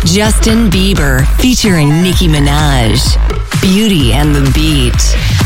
Justin Bieber featuring Nicki Minaj. Beauty and the Beat.